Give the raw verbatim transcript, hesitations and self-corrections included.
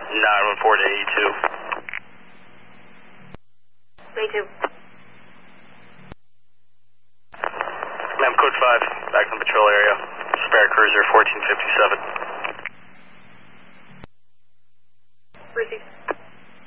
nine one four to A two. A two. Ma'am, code five, back in the patrol area. Spare cruiser fourteen fifty-seven.